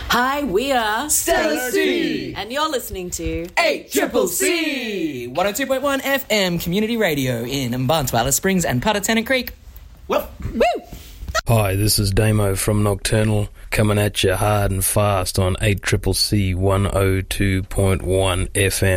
Hi, we are Stellar C, and you're listening to 8CCC 102.1 FM Community Radio in Mbantwa, Alice Springs and Patatena Creek. Woo! Hi, this is Damo from Nocturnal, coming at you hard and fast on 8CCC 102.1 FM.